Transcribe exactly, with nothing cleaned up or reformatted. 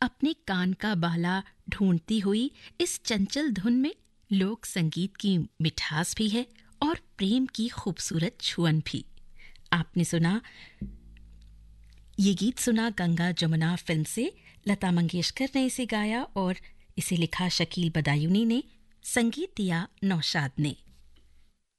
अपने कान का बाला ढूंढती हुई इस चंचल धुन में लोक संगीत की मिठास भी है और प्रेम की खूबसूरत छुअन भी। आपने सुना ये गीत सुना गंगा जमुना फिल्म से। लता मंगेशकर ने इसे गाया और इसे लिखा शकील बदायूनी ने, संगीत दिया नौशाद ने।